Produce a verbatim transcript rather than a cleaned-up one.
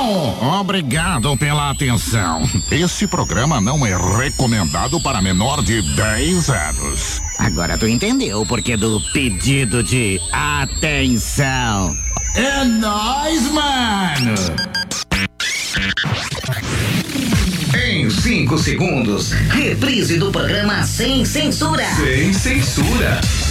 Obrigado pela atenção. Esse programa não é recomendado para menor de dez anos. Agora tu entendeu o porquê do pedido de atenção. É nóis, mano! Em cinco segundos, reprise do programa Sem Censura. Sem Censura.